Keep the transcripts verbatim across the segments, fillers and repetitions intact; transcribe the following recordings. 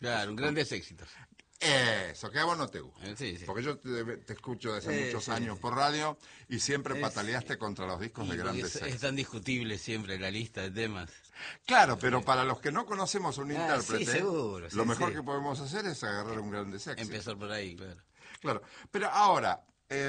Claro, grandes éxitos. Eso, que a vos no te gusta. Eh, sí, sí. Porque yo te, te escucho desde Eh, muchos sí, años sí. por radio y siempre Es- pataleaste contra los discos Y de porque grandes es, es éxitos. tan discutible siempre la lista de temas. Claro, pero para los que no conocemos un Ah, sí, intérprete, seguro, lo sí, mejor sí. que podemos hacer es agarrar un grandes éxitos. Empezar por ahí, claro. Claro, pero ahora,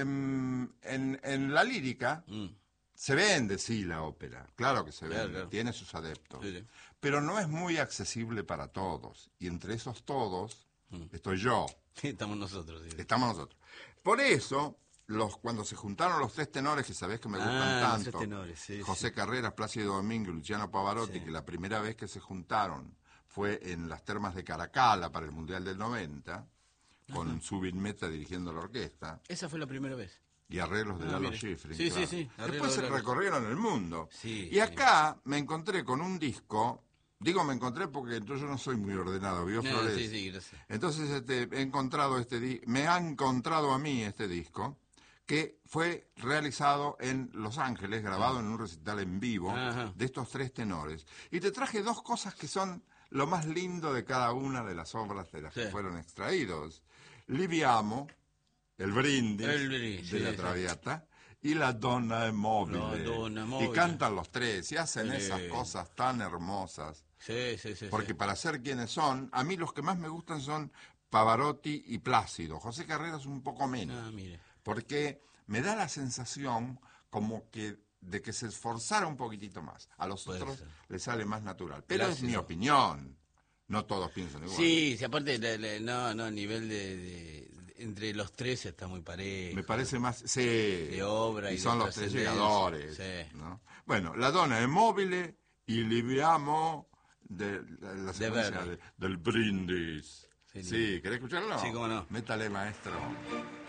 em, en, en la lírica Mm, se vende, sí, la ópera, claro que se Claro, vende, claro. tiene sus adeptos, Sí, sí. pero no es muy accesible para todos, y entre esos todos Mm. estoy yo, Estamos nosotros. Sí. estamos nosotros. Por eso, los, cuando se juntaron los tres tenores, que sabés que me gustan Ah, los tanto, tres tenores, sí, José sí. Carreras, Plácido Domingo y Luciano Pavarotti, Sí. que la primera vez que se juntaron fue en las termas de Caracalla para el Mundial del noventa, con Zubin Mehta dirigiendo la orquesta, Esa fue la primera vez. y arreglos de Ah, Lalo mire. Schifrin. Sí, sí, claro. sí, arreglos Después de se Lalo. recorrieron el mundo. Sí, Y acá me encontré con un disco, digo me encontré porque entonces yo no soy muy ordenado, ¿vio, No, Flores? sí, sí, gracias. Entonces este, he encontrado este di- me ha encontrado a mí este disco, que fue realizado en Los Ángeles, grabado en un recital en vivo Ajá. de estos tres tenores. Y te traje dos cosas que son lo más lindo de cada una de las obras de las que Sí. fueron extraídos. Liviamo, el brindis, El brindis, de sí, la sí. Traviata, y La Donna è Mobile. La Donna Y Mobile. cantan los tres y hacen Sí. esas cosas tan hermosas. Sí, sí, sí. Porque sí. para ser quienes son, a mí los que más me gustan son Pavarotti y Plácido. José Carreras un poco menos. Ah, mire. Porque me da la sensación como que de que se esforzara un poquitito más. A los Puede otros ser. les sale más natural. Pero es Plácido. mi opinión. No todos piensan igual. Sí, sí, aparte, la- la- no, no, el nivel de, de- de- entre los tres está muy parejo. Me parece más... Sí. De obra y y de son los tres trascendencia. llegadores. Sí. ¿no? Bueno, La Donna è Mobile y Liviamo de, la, la secuencia Verdi. de- del brindis. Sí, Sí, ¿querés escucharlo? Sí, cómo no. Métale, maestro.